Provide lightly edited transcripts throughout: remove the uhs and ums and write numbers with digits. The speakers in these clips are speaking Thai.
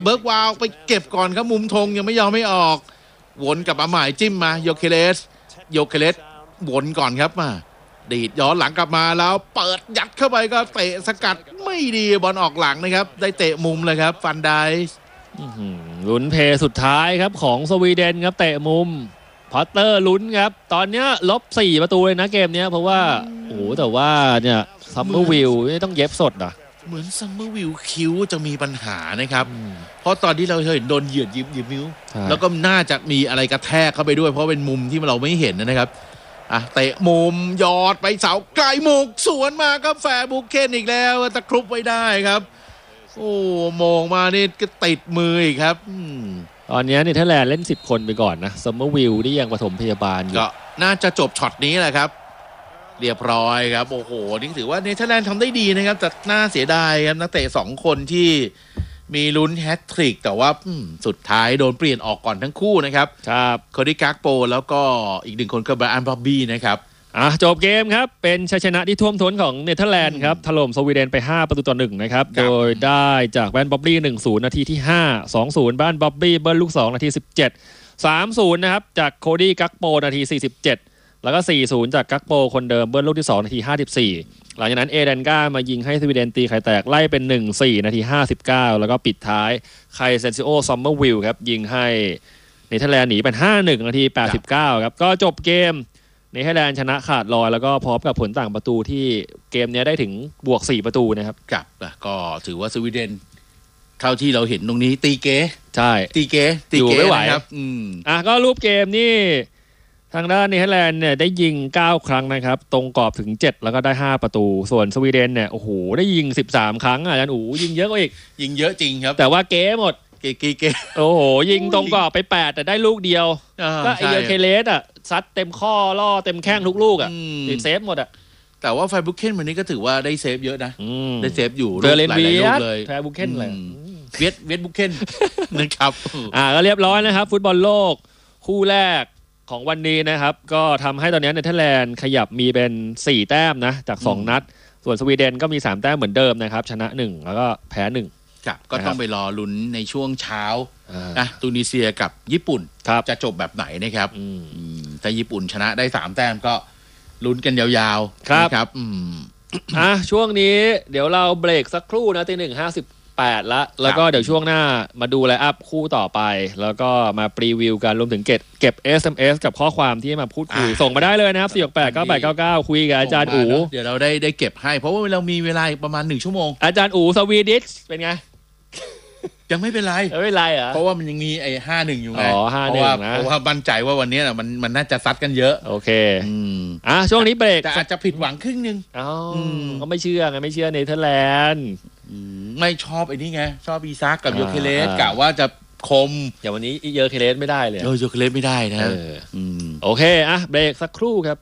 เบิร์กวาวไปเก็บก่อนครับมุมธงยังไม่ยอมไม่ออกวนกลับมาใหม่จิ้มมาโยเคเลสวนก่อนครับมาดีดย้อนหลังกลับมาแล้วเปิดยัดเข้าไปก็เตะสกัดไม่ดีบอลออกหลังนะครับได้เตะมุมเลยครับฟันไดส์ลุ้นเพสุดท้ายครับของสวีเดนครับเตะมุมพอตเตอร์ลุ้นครับตอนนี้ลบ4ประตูเลยนะเกมนี้เพราะว่าโอ้โหแต่ว่าเนี่ยซัมเมอร์วิลต้องเย็บสดอ่ะเหมือนซัมเมอร์วิลคิ้วจะมีปัญหานะครับเพราะตอนที่เราเห็นโดนเหยียดยิบนิ้วแล้วก็น่าจะมีอะไรกระแทกเข้าไปด้วยเพราะเป็นมุมที่เราไม่เห็นนะครับเตะมุมยอดไปเสาไกลหมกสวนมาครับแฟร์บุกเคนอีกแล้วตะครุบไว้ได้ครับโอ้มองมานี่ก็ติดมืออีกครับตอนนี้เนเธอร์แลนด์เล่น10คนไปก่อนนะซัมเมอร์วิลที่ยังปฐมพยาบาลก็น่าจะจบช็อตนี้แหละครับเรียบร้อยครับโอ้โหนี่ถือว่าเนเธอร์แลนด์ทำได้ดีนะครับแต่น่าเสียดายครับนักเตะ2คนที่มีลุ้นแฮตทริกแต่ว่าสุดท้ายโดนเปลี่ยนออกก่อนทั้งคู่นะครับครับโคดี้กักโปแล้วก็อีก1คนก็ไบรอัน บ็อบบี้นะครับจบเกมครับเป็นชัยชนะที่ท่วมท้นของเนเธอร์แลนด์ครับถล่มสวีเดนไป5-1นะครับโดยได้จากแบรนบ็อบบี้ 1-0 นาทีที่5 2-0 บ้านบ็อบบี้เบิ้ลลูก2นาที17 3-0 นะครับจากโคดี้กักโปนาที47แล้วก็ 4-0 จากกักโปคนเดิมเบิ้ลลูกที่2นาที54หลังจากนั้นเอเดนก้ามายิงให้สวีเดนตีไข่แตกไล่เป็น 1-4 นาที59แล้วก็ปิดท้ายไคเซนซิโอซัมเมอร์วิลครับยิงให้เนเธอร์แลนด์หนีเป็น 5-1 นาที89ครับก็จบเกมเนเธอร์แลนด์ชนะขาดลอยแล้วก็พร้อมกับผลต่างประตูที่เกมนี้ได้ถึงบวก4ประตูนะครับครับก็ถือว่าสวีเดนเท่าที่เราเห็นตรงนี้ตีเก๋ใช่ตีเก๋อยู่ไม่ไหวครับก็รูปเกมนี่ทางด้านเนเธอร์แลนด์เนี่ยได้ยิง9ครั้งนะครับตรงกรอบถึง7แล้วก็ได้5ประตูส่วนสวีเดนเนี่ยโอ้โหได้ยิง13ครั้งอาจารย์ยิงเยอะกว่าอีกยิงเยอะจริงครับแต่ว่าเก๋หมดเก๋โอ้โหยิงตรงกรอบไป8แต่ได้ลูกเดียวก็ไอเยอเคเลสซัดเต็มข้อล่อเต็มแข้งทุกลูกติดเซฟหมดแต่ว่าไฟบุกเคนวันนี้ก็ถือว่าได้เซฟเยอะนะได้เซฟอยู่หลายลูกเลยไฟบุกเคนเลยเวทบุกเคนนะครับก็เรียบร้อยนะครับฟุตบอลโลกคู่แรกของวันนี้นะครับก็ทำให้ตอนนี้เนเธอร์แลนด์ขยับมีเป็น4แต้มนะจาก2นัดส่วนสวีเดนก็มี3แต้มเหมือนเดิมนะครับชนะ1แล้วก็แพ้1 ครับก็ต้องไปรอลุ้นในช่วงเช้าตูนิเซียกับญี่ปุ่นจะจบแบบไหนนะครับถ้าญี่ปุ่นชนะได้3แต้มก็ลุ้นกันยาวๆนะครับช่วงนี้เดี๋ยวเราเบรกสักครู่นะ1:58แล้วก็เดี๋ยวช่วงหน้ามาดูไลน์อัพคู่ต่อไปแล้วก็มาพรีวิวกันรวมถึงเก็บ SMS กับข้อความที่มาพูดคุยส่งมาได้เลยนะครับ4689899คุยกับอาจารย์อู๋เดี๋ยวเราได้เก็บให้เพราะว่าเรามีเวลาประมาณ1ชั่วโมงอาจารย์อู๋สวีดิชเป็นไงยังไม่เป็นไรไม่ไรเหรอเพราะว่ามันยังมีไอ้51อยู่ไงเพราะว่ามั่นใจว่าวันนี้น่ะมันน่าจะซัดกันเยอะโอเคช่วงนี้เบรกแต่อาจจะผิดหวังครึ่งนึงก็ไม่เชื่อไงไม่เชื่อเนเธอร์แลนด์ไม่ชอบไอ้นี่ไงชอบอีซักกับโยเคเลสกะว่าจะคมอย่างวันนี้โยเคเลสไม่ได้เลยโยเคเลสไม่ได้นะโอเคเบรกสักครู่ครับ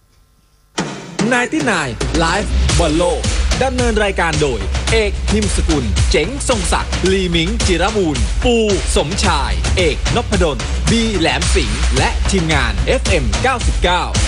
99 Live บอลโลกดำเนินรายการโดยเอกนิมสกุลเจ๋งทรงศักดิ์ลีมิงจิรบูรณ์ปูสมชายเอกนพดลบีแหลมสิงห์และทีมงาน FM 99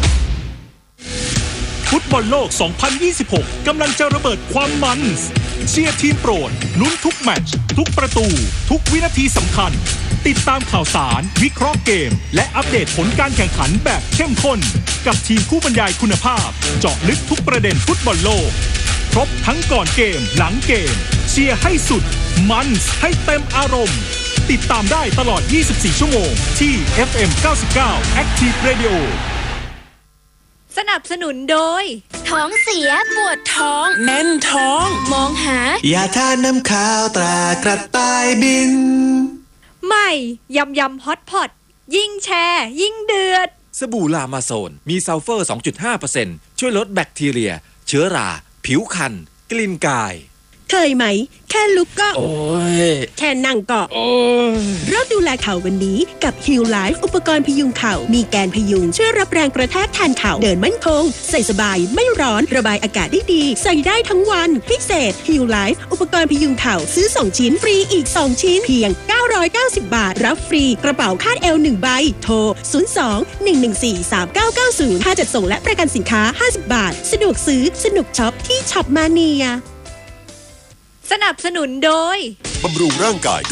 ฟุตบอลโลก 2026 กำลังจะระเบิดความมันเชียร์ทีมโปรดลุ้นทุกแมตช์ทุกประตูทุกวินาทีสำคัญติดตามข่าวสารวิเคราะห์เกมและอัปเดตผลการแข่งขันแบบเข้มข้นกับทีมผู้บรรยายคุณภาพเจาะลึกทุกประเด็นฟุตบอลโลกครบทั้งก่อนเกมหลังเกมเชียร์ให้สุดมันให้เต็มอารมณ์ติดตามได้ตลอด 24 ชั่วโมงที่ FM 99 Active Radio สนับสนุนโดยท้องเสียปวดท้องแน่นท้องมองหายาทาน้ำขาวตรากระต่ายบินใหม่ยำฮอตพอตยิ่งแชร์ยิ่งเดือดสบู่ลามาโซนมีซัลเฟอร์ 2.5% ช่วยลดแบคทีเรียเชื้อราผิวคันกลิ่นกายเคยไหมแค่ลุกก็โอ้ยแค่นั่งก็โอ้ยเริ่มดูแลเข่าวันนี้กับ Heal Life อุปกรณ์พยุงเข่ามีแกนพยุงช่วยรับแรงกระแทกแทนเข่าเดินมั่นคงใส่สบายไม่ร้อนระบายอากาศได้ดีใส่ได้ทั้งวันพิเศษ Heal Life อุปกรณ์พยุงเข่าซื้อ2ชิ้นฟรีอีก2ชิ้นเพียง990 บาทรับฟรีกระเป๋าคาดเอว1ใบโทร02-114-3990ค่าจัดส่งและประกันสินค้า50 บาทสะดวกซื้อสนุกช็อปที่ช็อปมาเนียสนับสนุนโดยบำรุงร่างกาย